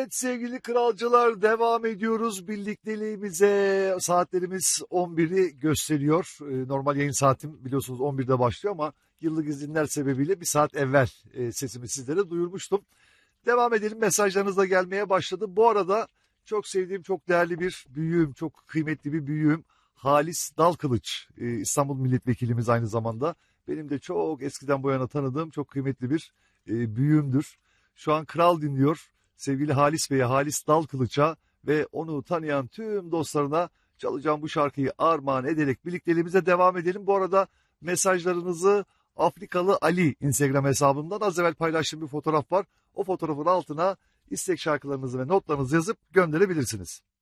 Evet sevgili kralcılar, devam ediyoruz birlikteliğimize. Saatlerimiz 11'i gösteriyor. Normal yayın saatim biliyorsunuz 11'de başlıyor ama yıllık izinler sebebiyle bir saat evvel sesimi sizlere duyurmuştum. Devam edelim, mesajlarınız da gelmeye başladı. Bu arada çok sevdiğim, çok değerli bir büyüğüm, çok kıymetli bir büyüğüm Halis Dalkılıç, İstanbul Milletvekilimiz aynı zamanda. Benim de çok eskiden bu yana tanıdığım çok kıymetli bir büyüğümdür. Şu an Kral dinliyor. Sevgili Halis Bey'e, Halis Dalkılıç'a ve onu tanıyan tüm dostlarına çalacağım bu şarkıyı armağan ederek birlikteliğimize devam edelim. Bu arada mesajlarınızı Afrikalı Ali Instagram hesabından az evvel paylaştığım bir fotoğraf var. O fotoğrafın altına istek şarkılarınızı ve notlarınızı yazıp gönderebilirsiniz.